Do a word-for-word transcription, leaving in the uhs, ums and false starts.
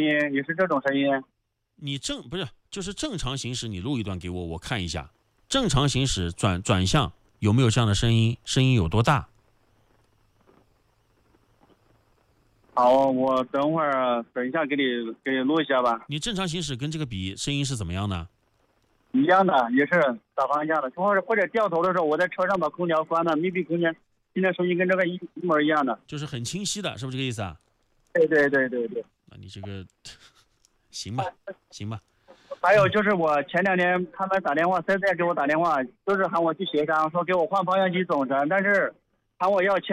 音，也是这种声音。 你正不是就是正常行驶，你录一段给我，我看一下。正常行驶转转向有没有这样的声音？声音有多大？ 好，我等会儿等一下给你给你录一下吧。 你正常行驶跟这个比，声音是怎么样的？ 一样的，也是打方向的，或者或者掉头的时候，我在车上把空调关了，密闭空间，今天声音跟这个一一模一样的， 就是很清晰的，是不是这个意思啊？ 对对对对对。 那你这个行吧，行吧。 还有就是我前两天他们打电话，四 S 店给我打电话，就是喊我去协商，说给我换方向机总成，但是喊我要签